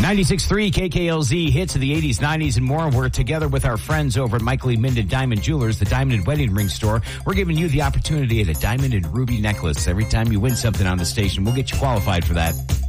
96.3 KKLZ hits of the 80s, 90s, and more. We're together with our friends over at Michael E. Minden Diamond Jewelers, the Diamond and Wedding Ring Store. We're giving you the opportunity at a diamond and ruby necklace. Every time you win something on the station, we'll get you qualified for that.